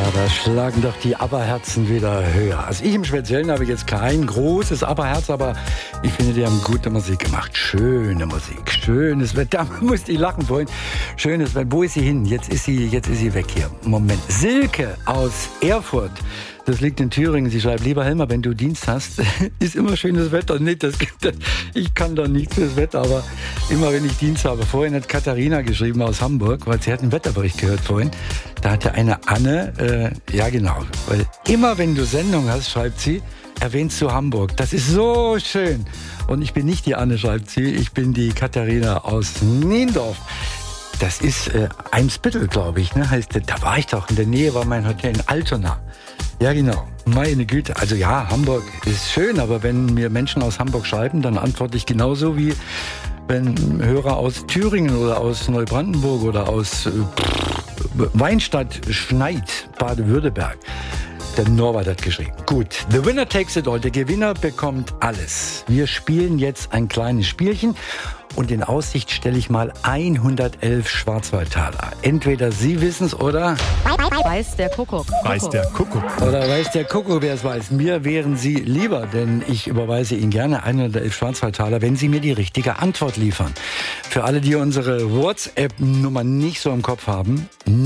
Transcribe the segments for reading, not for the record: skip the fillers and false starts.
da schlagen doch die ABBA-Herzen wieder höher. Also ich im Speziellen habe jetzt kein großes ABBA-Herz, aber ich finde, die haben gute Musik gemacht. Schöne Musik, schönes Wetter. Da musste ich lachen vorhin. Schönes Wetter. Wo ist sie hin? Jetzt ist sie weg hier. Moment. Silke aus Erfurt. Das liegt in Thüringen. Sie schreibt, lieber Helmer, wenn du Dienst hast, ist immer schönes Wetter. Ich kann da nichts fürs Wetter, aber immer wenn ich Dienst habe. Vorhin hat Katharina geschrieben aus Hamburg, weil sie hat einen Wetterbericht gehört vorhin. Da hatte eine Anne, ja genau, weil immer wenn du Sendung hast, schreibt sie, erwähnst du Hamburg. Das ist so schön. Und ich bin nicht die Anne, schreibt sie, ich bin die Katharina aus Niendorf. Das ist Eimsbüttel, glaube ich, ne? Heißt, da war ich doch, in der Nähe war mein Hotel in Altona. Ja, genau. Meine Güte. Also ja, Hamburg ist schön, aber wenn mir Menschen aus Hamburg schreiben, dann antworte ich genauso wie wenn Hörer aus Thüringen oder aus Neubrandenburg oder aus Weinstadt Schneid, Baden-Württemberg. Der Norbert hat geschrieben. Gut, the winner takes it all. Der Gewinner bekommt alles. Wir spielen jetzt ein kleines Spielchen und in Aussicht stelle ich mal 111 Schwarzwaldtaler. Entweder Sie wissen es oder... Weiß der Kuckuck. Weiß der Kuckuck. Oder weiß der Kuckuck, wer es weiß. Mir wären Sie lieber, denn ich überweise Ihnen gerne 111 Schwarzwaldtaler, wenn Sie mir die richtige Antwort liefern. Für alle, die unsere WhatsApp-Nummer nicht so im Kopf haben,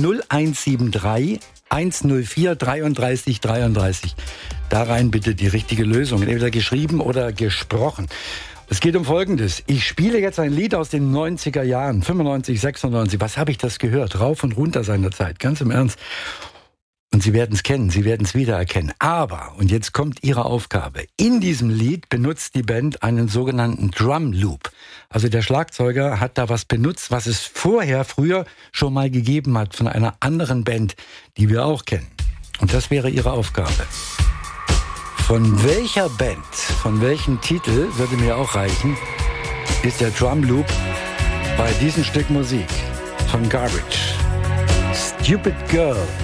0173 104 33 33. Da rein bitte die richtige Lösung, entweder geschrieben oder gesprochen. Es geht um Folgendes. Ich spiele jetzt ein Lied aus den 90er Jahren, 95, 96. Was habe ich das gehört? Rauf und runter seiner Zeit, ganz im Ernst. Und Sie werden es kennen, Sie werden es wiedererkennen. Aber, und jetzt kommt Ihre Aufgabe, in diesem Lied benutzt die Band einen sogenannten Drum Loop. Also der Schlagzeuger hat da was benutzt, was es früher schon mal gegeben hat von einer anderen Band, die wir auch kennen. Und das wäre Ihre Aufgabe. Von welcher Band, von welchem Titel, würde mir auch reichen, ist der Drum Loop bei diesem Stück Musik von Garbage? Stupid Girl.